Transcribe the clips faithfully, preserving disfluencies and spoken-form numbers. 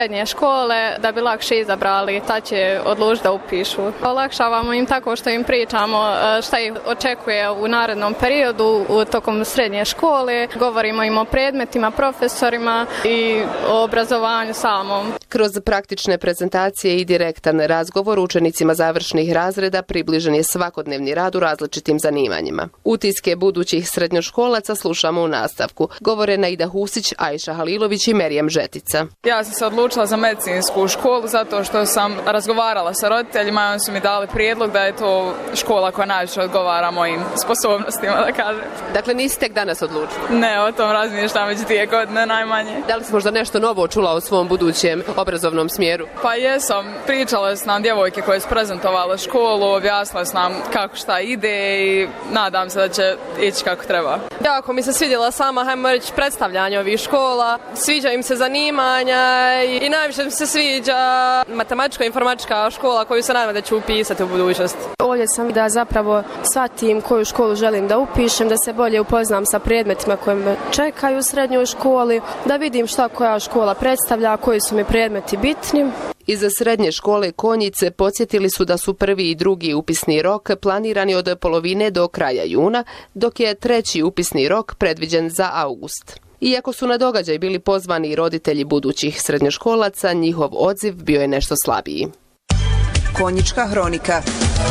srednje škole da bi lakše izabrali, ta će odlučiti da upišu. Olakšavamo im tako što im pričamo šta ih očekuje u narednom periodu u tokom srednje škole, govorimo im o predmetima, profesorima i o obrazovanju samom. Kroz praktične prezentacije i direktan razgovor učenicima završnih razreda približen je svakodnevni rad u različitim zanimanjima. Utiske budućih srednjoškolaca slušamo u nastavku. Govore Naida Husić, Ajša Halilović i Merijem Žetica. Ja sam se odlučila za medicinsku školu zato što sam razgovarala sa roditeljima i oni su mi dali prijedlog da je to škola koja najviše odgovara mojim sposobnostima, da kažem. Dakle, nisi tek danas odlučila? Ne, o tom razmišljam već dvije godine najmanje. Da li si možda nešto novo čula o svom budućem obrazovnom smjeru? Pa jesam. Pričale su nam djevojke koje su prezentovale školu, objasnile su nam kako šta ide i nadam se da će ići kako treba. Jako mi se svidjela sama, hajmo reći, predstavljanje ovih škola. Sviđa im se zanimanja i najviše mi se sviđa matematičko-informatička škola koju se nadam da ću upisati u budućnosti. Ovdje sam da zapravo shvatim koju školu želim da upišem, da se bolje upoznam sa predmetima koje me čekaju u srednjoj školi, da vidim šta koja škola predstavlja, koji su mi predmeti bitni. Iz srednje škole Konjice podsjetili su da su prvi i drugi upisni rok planirani od polovine do kraja juna, dok je treći upisni rok predviđen za august. Iako su na događaj bili pozvani i roditelji budućih srednjoškolaca, njihov odziv bio je nešto slabiji. Konjička hronika.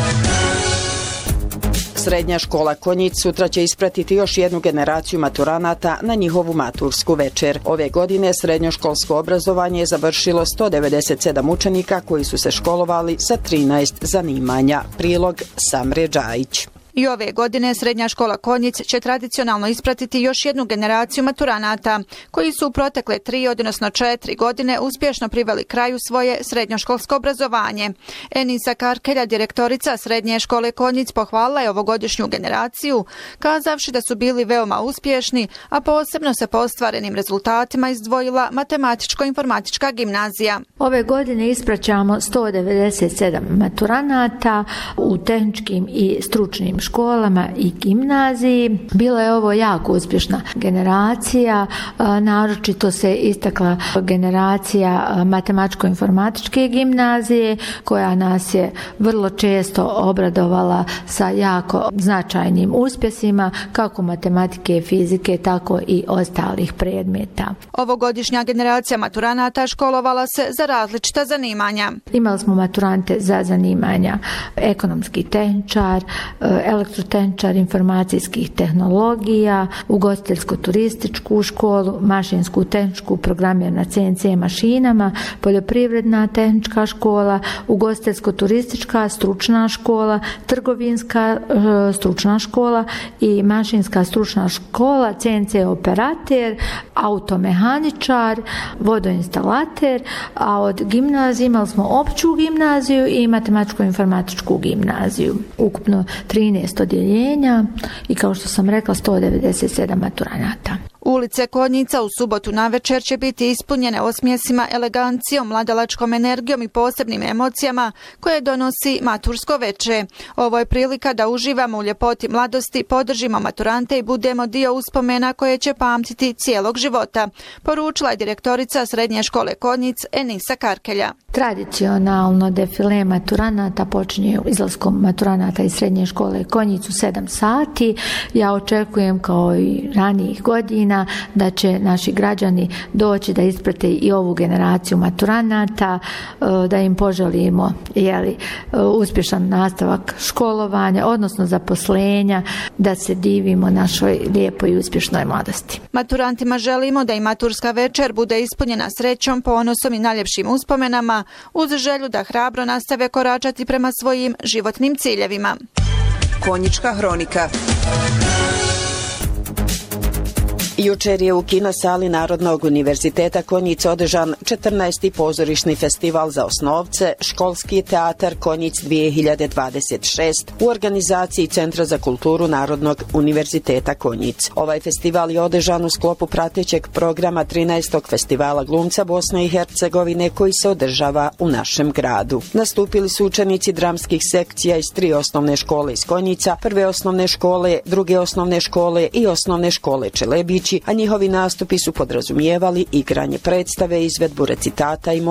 Srednja škola Konjic sutra će ispratiti još jednu generaciju maturanata na njihovu matursku večer. Ove godine srednjoškolsko obrazovanje je završilo sto devedeset sedam učenika koji su se školovali sa trinaest zanimanja. Prilog Samre Džajić. I ove godine Srednja škola Konjic će tradicionalno ispratiti još jednu generaciju maturanata koji su u protekle tri, odnosno četiri godine uspješno priveli kraju svoje srednjoškolsko obrazovanje. Enisa Karkelja, direktorica Srednje škole Konjic, pohvalila je ovogodišnju generaciju, kazavši da su bili veoma uspješni, a posebno se po ostvarenim rezultatima izdvojila matematičko-informatička gimnazija. Ove godine ispraćamo sto devedeset sedam maturanata u tehničkim i stručnim školama i gimnaziji. Bila je ovo jako uspješna generacija, naročito se istakla generacija matematičko-informatičke gimnazije koja nas je vrlo često obradovala sa jako značajnim uspjesima kako matematike, fizike, tako i ostalih predmeta. Ovogodišnja generacija maturanata školovala se za različita zanimanja. Imali smo maturante za zanimanja ekonomski tehničar, elektrotehničar informacijskih tehnologija, ugostiteljsko-turističku školu, mašinsku tehničku programer na C N C mašinama, poljoprivredna tehnička škola, ugostiteljsko-turistička stručna škola, trgovinska e, stručna škola i mašinska stručna škola, C N C operater, automehaničar, vodoinstalater, a od gimnazije imali smo opću gimnaziju i matematičko-informatičku gimnaziju. Ukupno trinaest odjeljenja i kao što sam rekla sto devedeset sedam maturanata. Ulice Konjica u subotu navečer će biti ispunjene osmjesima, elegancijom, mladalačkom energijom i posebnim emocijama koje donosi matursko veče. Ovo je prilika da uživamo u ljepoti mladosti, podržimo maturante i budemo dio uspomena koje će pamtiti cijelog života, poručila je direktorica Srednje škole Konjic Enisa Karkelja. Tradicionalno defile maturanata počinje izlaskom maturanata iz Srednje škole Konjic u sedam sati. Ja očekujem kao i ranijih godina da će naši građani doći da isprate i ovu generaciju maturanata, da im poželimo jeli, uspješan nastavak školovanja, odnosno zaposlenja, da se divimo našoj lijepoj i uspješnoj mladosti. Maturantima želimo da i maturska večer bude ispunjena srećom, ponosom i najljepšim uspomenama, uz želju da hrabro nastave koračati prema svojim životnim ciljevima. Konjička hronika. Jučer je u kino sali Narodnog univerziteta Konjic održan četrnaesti pozorišni festival za osnovce, školski teatar Konjic dvije hiljade dvadeset šest u organizaciji Centra za kulturu Narodnog univerziteta Konjic. Ovaj festival je održan u sklopu pratećeg programa trinaestog festivala glumca Bosne i Hercegovine koji se održava u našem gradu. Nastupili su učenici dramskih sekcija iz tri osnovne škole iz Konjica, prve osnovne škole, druge osnovne škole i osnovne škole Čelebić, kući, a njihovi nastupi su podrazumijevali igranje predstave, izvedbu recitata i